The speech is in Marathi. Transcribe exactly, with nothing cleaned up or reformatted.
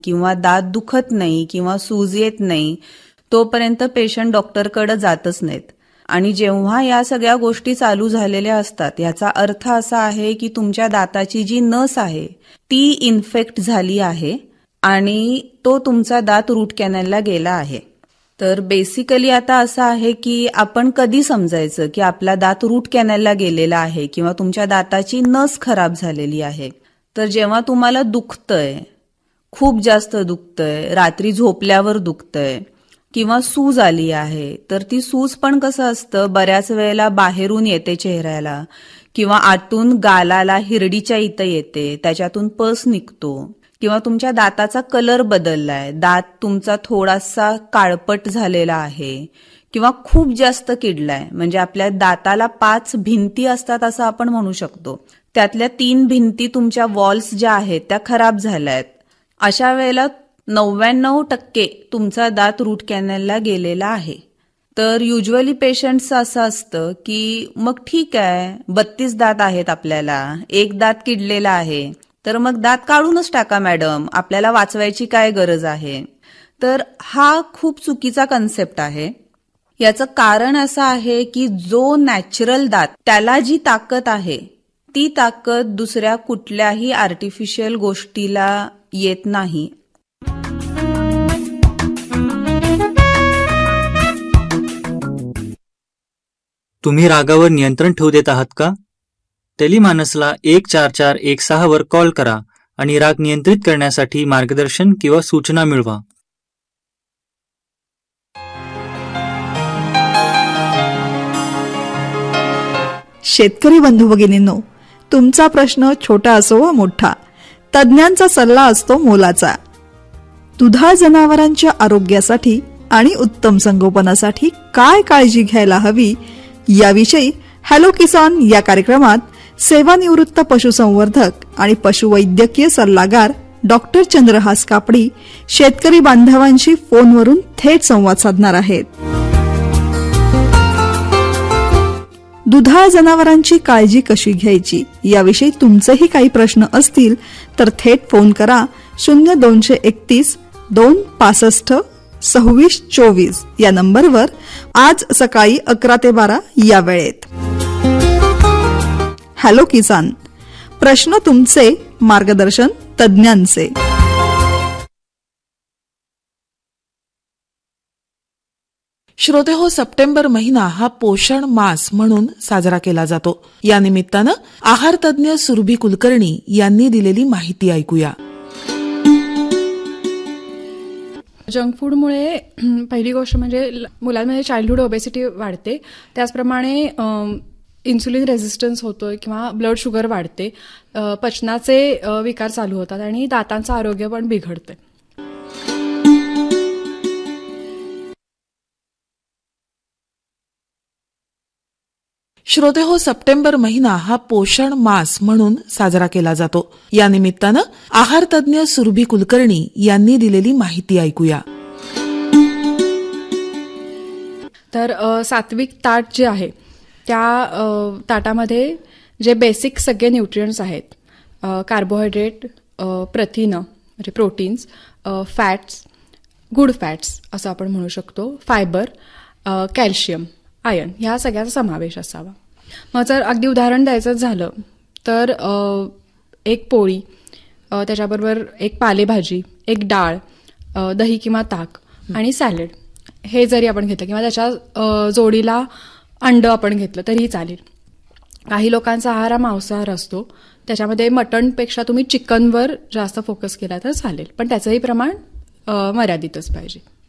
किंवा दात दुखत नाही किंवा सूज येत नाही तोपर्यंत पेशंट डॉक्टरकडे जातच नाहीत. आणि जेव्हा या सगळ्या गोष्टी चालू झालेल्या असतात याचा अर्थ असा आहे की तुमच्या दाताची जी नस आहे ती इन्फेक्ट झाली आहे आणि तो तुमचा दात रूट कॅनलला गेला आहे. तर बेसिकली आता असं आहे की आपण कधी समजायचं की आपला दात रूट कॅनलला गेलेला आहे किंवा तुमच्या दाताची नस खराब झालेली आहे. तर जेव्हा तुम्हाला दुखतंय, खूप जास्त दुखतंय, रात्री झोपल्यावर दुखतंय किंवा सूज आली आहे, तर ती सूज पण कसं असतं बऱ्याच वेळेला बाहेरून येते चेहऱ्याला किंवा आतून गालाला हिरडीच्या इथं येते, त्याच्यातून पस निघतो किंवा तुमच्या दाताचा कलर बदललाय, दात तुमचा थोडासा काळपट झालेला आहे किंवा खूप जास्त किडलाय. म्हणजे आपल्या दाताला पाच भिंती असतात असं आपण म्हणू शकतो, त्यातल्या तीन भिंती तुमच्या वॉल्स ज्या आहेत त्या खराब झाल्यात. अशा वेळेला नव्याण्णव टक्के तुमचा दात रूट कॅनलला गेलेला आहे. तर युजली पेशंटचं असं असतं की मग ठीक आहे, बत्तीस दात आहेत आपल्याला, एक दात किडलेला आहे, तर मग दात काढूनच टाका मॅडम, आपल्याला वाचवायची काय गरज आहे. तर हा खूप चुकीचा कन्सेप्ट आहे. याचं कारण असं आहे की जो नॅचरल दात त्याला जी ताकद आहे ती ताकद दुसऱ्या कुठल्याही आर्टिफिशियल गोष्टीला येत नाही. तुम्ही रागावर नियंत्रण ठेवू देत आहात का? टेलिमानसला एक चार चार एक सहा वर कॉल करा आणि राग नियंत्रित करण्यासाठी मार्गदर्शन किंवा सूचना मिळवा. शेतकरी बंधू भगिनींनो, तुमचा प्रश्न छोटा असो वा मोठा, तज्ज्ञांचा सल्ला असतो मोलाचा. दुधाळ जनावरांच्या आरोग्यासाठी आणि उत्तम संगोपनासाठी काय काळजी घ्यायला हवी याविषयी हॅलो किसान या कार्यक्रमात सेवानिवृत्त पशुसंवर्धक आणि पशुवैद्यकीय सल्लागार डॉक्टर चंद्रहास कापडी शेतकरी बांधवांशी फोनवरून थेट संवाद साधणार आहेत. दुधाळ जनावरांची काळजी कशी घ्यायची याविषयी तुमचेही काही प्रश्न असतील तर थेट फोन करा शून्य दोनशे एकतीस दोन पासष्ट सव्वीस चोवीस या नंबरवर आज सकाळी अकरा ते बारा या वेळेत. हॅलो किसान, प्रश्न तुमचे, मार्गदर्शन तज्ज्ञांचे. श्रोते हो, सप्टेंबर महिना हा पोषण मास म्हणून साजरा केला जातो. या निमित्तानं आहार तज्ज्ञ सुरभी कुलकर्णी यांनी दिलेली माहिती ऐकूया. जंक फूडमुळे पहिली गोष्ट म्हणजे मुलांमध्ये चाइल्डहुड ओबेसिटी वाढते, त्याचप्रमाणे इन्सुलिन रेझिस्टन्स होतोय किंवा ब्लड शुगर वाढते, पचनाचे विकार चालू होतात आणि दातांचं आरोग्य पण बिघडते. श्रोते हो, सप्टेंबर महिना हा पोषण मास म्हणून साजरा केला जातो. या निमित्तानं आहार तज्ज्ञ सुरभी कुलकर्णी यांनी दिलेली माहिती ऐकूया. तर सात्विक ताट जे आहे त्या ताटामध्ये जे बेसिक सगळे न्यूट्रिएंट्स आहेत, कार्बोहायड्रेट, प्रथिनं म्हणजे प्रोटीन्स, फॅट्स, गुड फॅट्स असं आपण म्हणू शकतो, फायबर, कॅल्शियम, आयर्न ह्या सगळ्याचा समावेश असावा. मग जर अगदी उदाहरण द्यायचं झालं तर एक पोळी, त्याच्याबरोबर एक पालेभाजी, एक डाळ, दही किंवा ताक आणि सॅलड हे जरी आपण घेतलं किंवा त्याच्या जोडीला अंड आपण घेतलं तरीही चालेल. काही लोकांचा आहार हा मांसाहार असतो, त्याच्यामध्ये मटणपेक्षा तुम्ही चिकनवर जास्त फोकस केला तर चालेल, पण त्याचंही प्रमाण मर्यादितच पाहिजे.